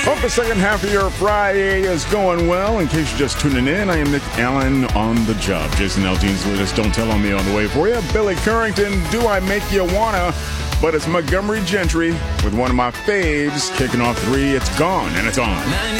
Hope the second half of your Friday is going well. In case you're just tuning in, I am Nick Allen on the job. Jason Aldean's latest Don't Tell on Me on the way for you. Billy Currington, Do I Make You Wanna? But it's Montgomery Gentry with one of my faves kicking off 3. It's gone and it's on.